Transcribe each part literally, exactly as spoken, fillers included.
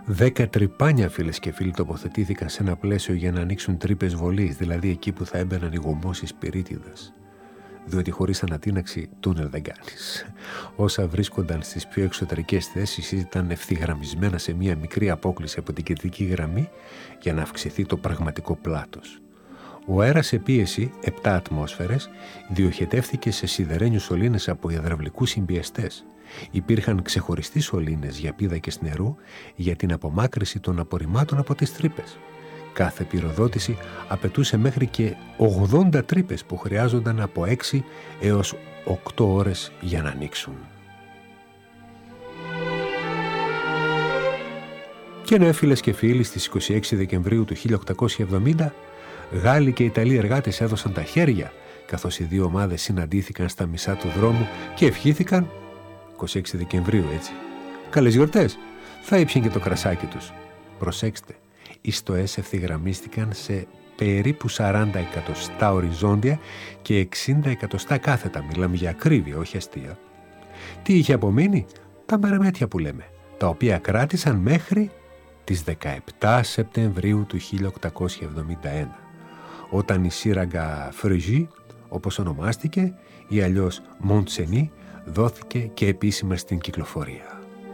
Δέκα τρυπάνια, φίλες και φίλοι, τοποθετήθηκαν σε ένα πλαίσιο για να ανοίξουν τρύπες βολής, δηλαδή εκεί που θα έμπαιναν οι γομώσεις πυρίτιδας. Διότι χωρίς ανατείναξη τούνελ δεν κάνεις. Όσα βρίσκονταν στις πιο εξωτερικές θέσεις ήταν ευθυγραμμισμένα σε μια μικρή απόκλιση από την κεντρική γραμμή για να αυξηθεί το πραγματικό πλάτος. Ο αέρας σε πίεση, επτά ατμόσφαιρες, διοχετεύθηκε σε σιδερένιους σωλήνες από υδραυλικούς συμπιεστές. Υπήρχαν ξεχωριστοί σωλήνες για πίδακες νερού για την απομάκρυση των απορριμμάτων από τις τρύπες. Κάθε πυροδότηση απαιτούσε μέχρι και ογδόντα τρύπες που χρειάζονταν από έξι έως οκτώ ώρες για να ανοίξουν. Και ναι, φίλες και φίλοι, στις είκοσι έξι Δεκεμβρίου του χίλια οκτακόσια εβδομήντα, Γάλλοι και Ιταλοί εργάτες έδωσαν τα χέρια, καθώς οι δύο ομάδες συναντήθηκαν στα μισά του δρόμου και ευχήθηκαν, είκοσι έξι Δεκεμβρίου έτσι, καλές γιορτές, θα ήπιαν και το κρασάκι τους. Προσέξτε, οι στοές ευθυγραμμίστηκαν σε περίπου σαράντα εκατοστά οριζόντια και εξήντα εκατοστά κάθετα. Μιλάμε για ακρίβεια, όχι αστεία. Τι είχε απομείνει? Τα μερεμέτια που λέμε, τα οποία κράτησαν μέχρι τις δεκαεπτά Σεπτεμβρίου του χίλια οκτακόσια εβδομήντα ένα, όταν η σύραγγα Φρεζί, όπως ονομάστηκε, ή αλλιώς Μοντσενί, δόθηκε και επίσημα στην κυκλοφορία.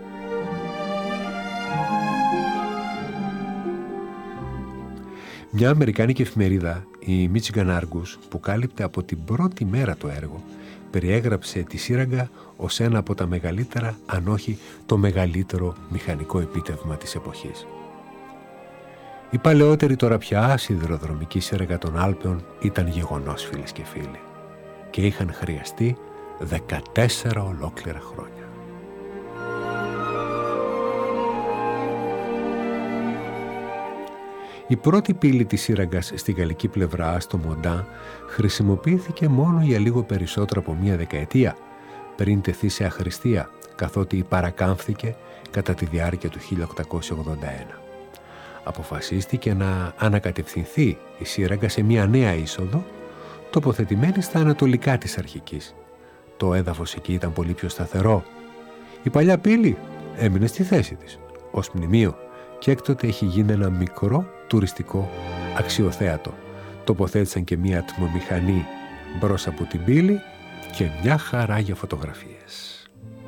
Μια αμερικάνικη εφημερίδα, η Michigan Argus, που κάλυπτε από την πρώτη μέρα το έργο, περιέγραψε τη σύραγγα ως ένα από τα μεγαλύτερα, αν όχι το μεγαλύτερο μηχανικό επίτευγμα της εποχής. Η παλαιότερη τώρα πια σιδηροδρομική σύραγγα των Άλπαιων ήταν γεγονός, φίλες και φίλοι, και είχαν χρειαστεί δεκατέσσερα ολόκληρα χρόνια. Η πρώτη πύλη της σύραγγας στη γαλλική πλευρά, στο Μοντάν, χρησιμοποιήθηκε μόνο για λίγο περισσότερο από μία δεκαετία πριν τεθεί σε αχρηστία, καθότι παρακάμφθηκε κατά τη διάρκεια του χίλια οκτακόσια ογδόντα ένα. Αποφασίστηκε να ανακατευθυνθεί η σύραγγα σε μία νέα είσοδο, τοποθετημένη στα ανατολικά της αρχικής. Το έδαφος εκεί ήταν πολύ πιο σταθερό. Η παλιά πύλη έμεινε στη θέση της, ως μνημείο, και έκτοτε έχει γίνει ένα μικρό τουριστικό αξιοθέατο. Τοποθέτησαν και μία ατμομηχανή μπρος από την πύλη και μια χαρά για φωτογραφίες.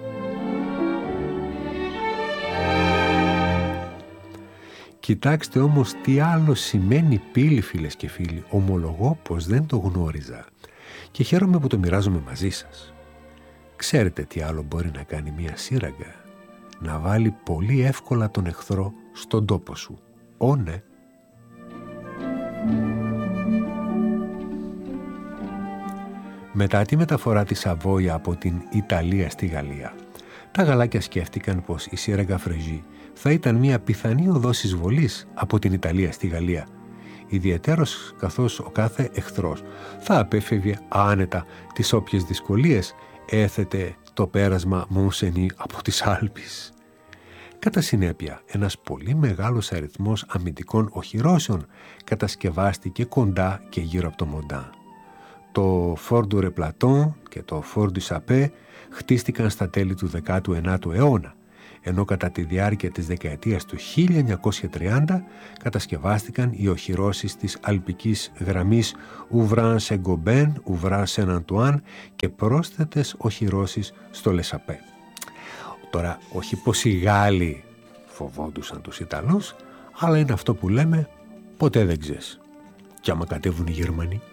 Κοιτάξτε όμως τι άλλο σημαίνει πύλη, φίλες και φίλοι. Ομολογώ πως δεν το γνώριζα και χαίρομαι που το μοιράζομαι μαζί σας. Ξέρετε τι άλλο μπορεί να κάνει μια σύραγγα? Να βάλει πολύ εύκολα τον εχθρό στον τόπο σου. Ω ναι. Μετά τη μεταφορά της Σαβόια από την Ιταλία στη Γαλλία, τα γαλάκια σκέφτηκαν πως η σύραγγα Φρεζί θα ήταν μια πιθανή οδός εισβολής από την Ιταλία στη Γαλλία, ιδιαιτέρως καθώς ο κάθε εχθρός θα απέφευγε άνετα τις όποιες δυσκολίες έθετε το πέρασμα Μονσενί από τις Άλπεις. Κατά συνέπεια, ένας πολύ μεγάλος αριθμός αμυντικών οχυρώσεων κατασκευάστηκε κοντά και γύρω από το Μοντάν. Το Fort du Replaton και το Fort du Sapé χτίστηκαν στα τέλη του δέκατου ενάτου αιώνα, ενώ κατά τη διάρκεια της δεκαετίας του χίλια εννιακόσια τριάντα κατασκευάστηκαν οι οχυρώσεις της αλπικής γραμμής Ouvran-Saint-Gobain, Ouvran-Saint-Antoine και πρόσθετες οχυρώσεις στο Λεσαπέ. Τώρα, όχι πως οι Γάλλοι φοβόντουσαν τους Ιταλούς, αλλά είναι αυτό που λέμε, ποτέ δεν ξέρεις. Κι άμα κατέβουν οι Γερμανοί.